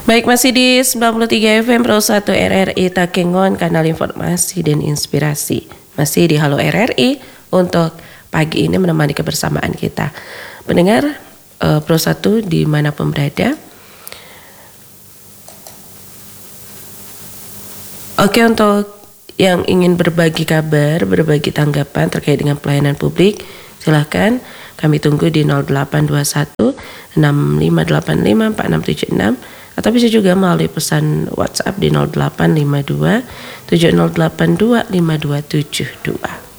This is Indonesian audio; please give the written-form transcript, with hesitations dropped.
Baik, masih di 93 FM Pro 1 RRI Takengon, kanal informasi dan inspirasi. Masih di Halo RRI untuk pagi ini menemani kebersamaan kita. Pendengar Pro 1 dimanapun berada. Oke, untuk yang ingin berbagi kabar, berbagi tanggapan terkait dengan pelayanan publik, silahkan kami tunggu di 0821 6585 4676 atau bisa juga melalui pesan WhatsApp di 0852 7082 5272.